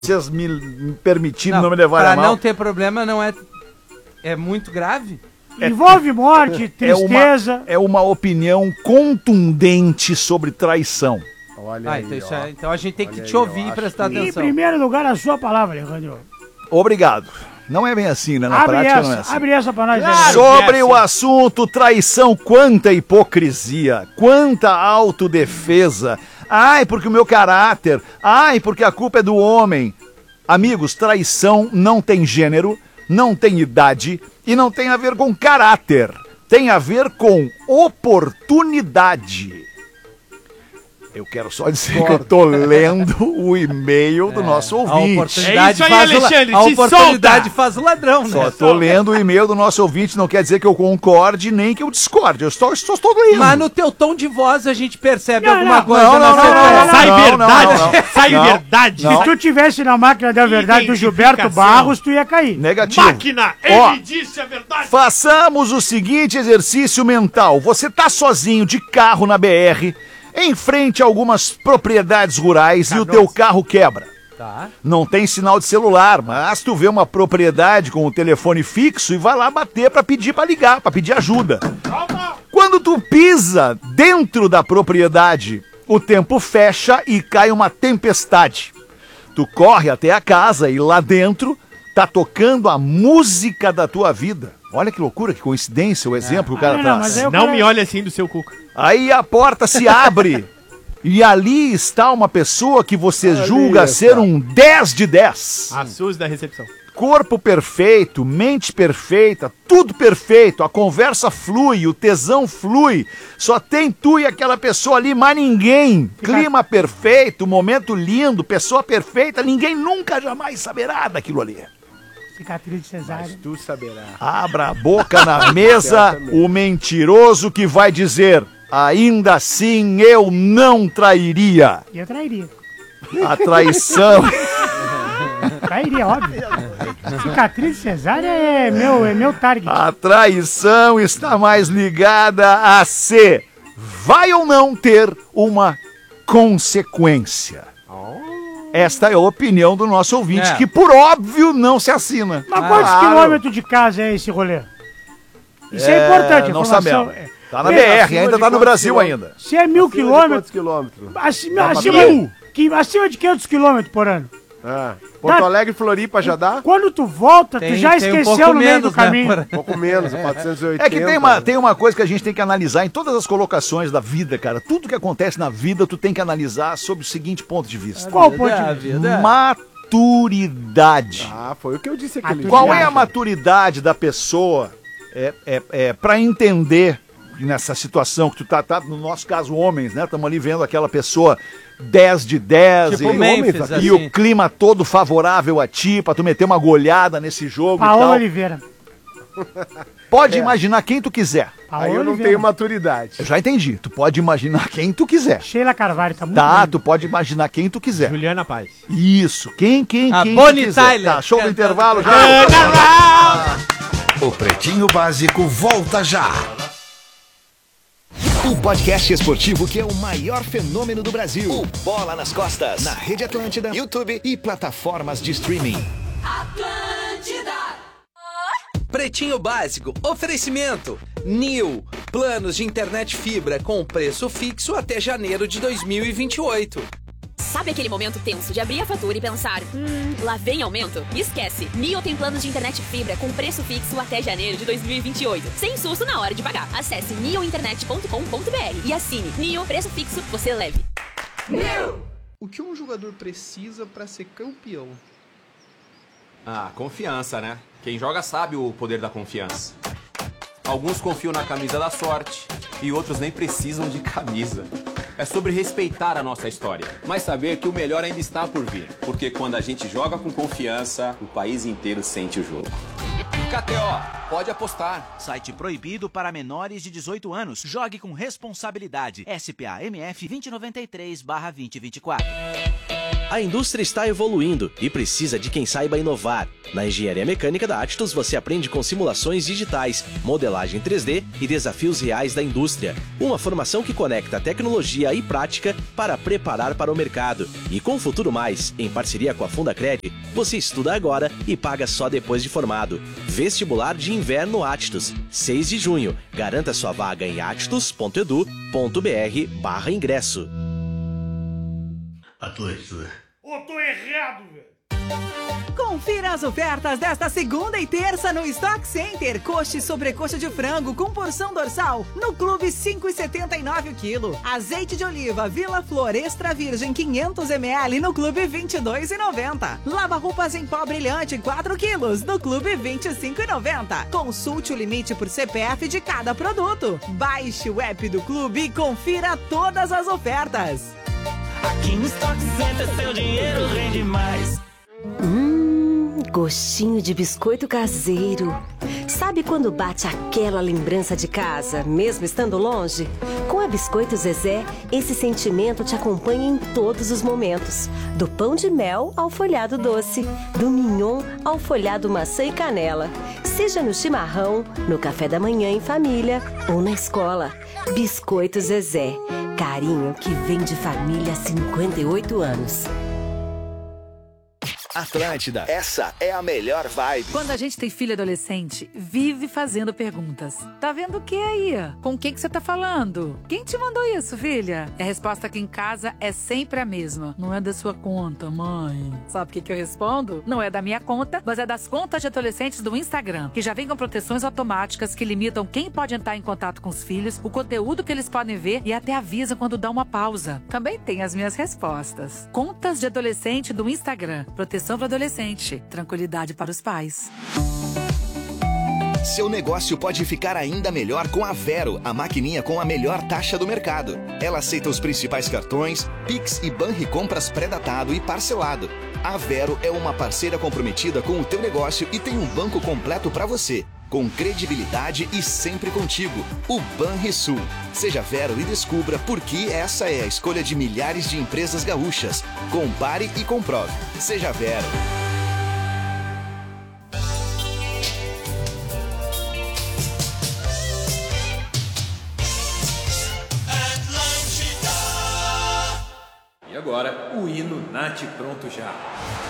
vocês me permitiram não me levarem a Pra mal. não ter problema não é... É muito grave? Envolve morte, tristeza. É uma opinião contundente sobre traição. Olha aí, então a gente tem que Olha te aí, ouvir eu e prestar Em atenção. primeiro lugar, a sua palavra, Alejandro. Obrigado. Não é bem assim, né? Na prática não é assim. Abre essa pra nós. Claro. Sobre o assunto traição, quanta hipocrisia, quanta autodefesa. Ai, porque o meu caráter. Ai, porque a culpa é do homem. Amigos, traição não tem gênero, não tem idade e não tem a ver com caráter. Tem a ver com oportunidade. Eu quero só dizer que eu tô lendo o e-mail do nosso ouvinte. A oportunidade, É isso aí, Alexandre, a te oportunidade solta. faz o ladrão, né? Só tô lendo o e-mail do nosso ouvinte, não quer dizer que eu concorde nem que eu discorde. Eu estou lendo. Mas no teu tom de voz a gente percebe Não, alguma não, coisa. não, na não, sequência. não, Sai não, verdade, não, não. sai Não, verdade. não. Se tu tivesse na máquina da verdade do Gilberto Identificação. Barros, tu ia cair. Negativo. Máquina, Ó, ele disse a verdade. façamos o seguinte exercício mental. Você tá sozinho de carro na BR, em frente a algumas propriedades rurais e o teu carro quebra. Tá. Não tem sinal de celular, mas tu vê uma propriedade com o telefone fixo e vai lá bater pra pedir pra ligar, pra pedir ajuda. Quando tu pisa dentro da propriedade, o tempo fecha e cai uma tempestade. Tu corre até a casa e lá dentro tá tocando a música da tua vida. Olha que loucura, que coincidência o exemplo que o cara Não, traz. mas aí o Não cara- me olhe assim do seu cuco. Aí a porta se abre e ali está uma pessoa que você julga ser um 10 de 10. A Suzy da recepção. Corpo perfeito, mente perfeita, tudo perfeito, a conversa flui, o tesão flui, só tem tu e aquela pessoa ali, mais ninguém. Clima perfeito, momento lindo, pessoa perfeita, ninguém nunca jamais saberá daquilo ali. Cicatriz de cesárea. Tu saberá. Abra a boca na mesa, o mentiroso que vai dizer, ainda assim eu não trairia. E eu trairia. A traição... Trairia, óbvio. Cicatriz de cesárea é meu target. A traição está mais ligada a se vai ou não ter uma consequência. Esta é a opinião do nosso ouvinte, É. que por óbvio não se assina. Mas quantos Claro. quilômetros de casa é esse rolê? Isso é importante, a Não informação. sabemos. É. Tá na Bem, BR, acima ainda de tá no quantos Brasil quilômetros? ainda. Se é 1.000 quilômetros, Quilômetros? acima de 500 quilômetros por ano. Porto Tá. Alegre e Floripa já dá? Quando tu volta, tu já um esqueceu pouco no meio menos, do caminho. né, Um pouco menos, 480. É que tem uma coisa que a gente tem que analisar em todas as colocações da vida, cara. Tudo que acontece na vida, tu tem que analisar sob o seguinte ponto de vista. Qual o ponto de vista? Maturidade. Ah, foi o que eu disse aquele Qual é a maturidade da pessoa para entender nessa situação que tu tá, no nosso caso, homens, né? Estamos ali vendo aquela pessoa 10 de 10 Tipo Memphis, e assim. o clima todo favorável a ti, pra tu meter uma goleada nesse jogo e Paola tal. Oliveira. Pode imaginar quem tu quiser. Paola Aí eu não Oliveira. tenho maturidade. Eu já entendi. Tu pode imaginar quem tu quiser. Sheila Carvalho, tá muito Tá, bem. tu pode imaginar quem tu quiser. Juliana Paz. Isso. Quem A tu Bonnie quiser. Tyler. Tá, show do Cantando. intervalo já. O Pretinho Básico volta já. O podcast esportivo que é o maior fenômeno do Brasil. O Bola nas Costas. Na Rede Atlântida, YouTube e plataformas de streaming. Pretinho Básico, oferecimento. Nil, planos de internet fibra com preço fixo até janeiro de 2028. Sabe aquele momento tenso de abrir a fatura e pensar, lá vem aumento? Esquece! Nio tem planos de internet fibra com preço fixo até janeiro de 2028. Sem susto na hora de pagar. Acesse niointernet.com.br e assine. Nio, preço fixo, você leve. O que um jogador precisa para ser campeão? Ah, confiança, né? Quem joga sabe o poder da confiança. Alguns confiam na camisa da sorte e outros nem precisam de camisa. É sobre respeitar a nossa história, mas saber que o melhor ainda está por vir. Porque quando a gente joga com confiança, o país inteiro sente o jogo. KTO, pode apostar. Site proibido para menores de 18 anos. Jogue com responsabilidade. SPA MF 2093/2024. A indústria está evoluindo e precisa de quem saiba inovar. Na Engenharia Mecânica da Atlas, você aprende com simulações digitais, modelagem 3D e desafios reais da indústria. Uma formação que conecta tecnologia e prática para preparar para o mercado. E com o Futuro Mais, em parceria com a Fundacred, você estuda agora e paga só depois de formado. Vestibular de Inverno Atlas, 6 de junho. Garanta sua vaga em atlas.edu.br/ingresso. Ô, tô errado, velho. Confira as ofertas desta segunda e terça no Stock Center. Coxa e sobrecoxa de frango com porção dorsal no Clube 5,79 o quilo. Azeite de oliva Vila Flor Extra Virgem 500 ml no Clube 22,90. Lava roupas em pó brilhante 4 quilos no Clube 25,90. Consulte o limite por CPF de cada produto. Baixe o app do Clube e confira todas as ofertas. Aqui no Stock Center seu dinheiro rende mais. Gostinho de biscoito caseiro. Sabe quando bate aquela lembrança de casa, mesmo estando longe? Com a Biscoito Zezé, esse sentimento te acompanha em todos os momentos. Do pão de mel ao folhado doce, do mignon ao folhado maçã e canela. Seja no chimarrão, no café da manhã em família ou na escola. Biscoito Zezé. Carinho que vem de família há 58 anos. Atlântida, essa é a melhor vibe. Quando a gente tem filho adolescente, vive fazendo perguntas. Tá vendo o que aí? Com quem que você tá falando? Quem te mandou isso, filha? E a resposta aqui em casa é sempre a mesma. Não é da sua conta, mãe. Sabe o que eu respondo? Não é da minha conta, mas é das contas de adolescentes do Instagram, que já vem com proteções automáticas que limitam quem pode entrar em contato com os filhos, o conteúdo que eles podem ver e até avisam quando dá uma pausa. Também tem as minhas respostas. Contas de adolescente do Instagram. Proteção para adolescente. Tranquilidade para os pais. Seu negócio pode ficar ainda melhor com a Vero, a maquininha com a melhor taxa do mercado. Ela aceita os principais cartões, Pix e Banricompras pré-datado e parcelado. A Vero é uma parceira comprometida com o teu negócio e tem um banco completo para você, com credibilidade e sempre contigo, o Banrisul. Seja Vero e descubra por que essa é a escolha de milhares de empresas gaúchas. Compare e comprove. Seja Vero. E agora, o hino Nath Pronto Já.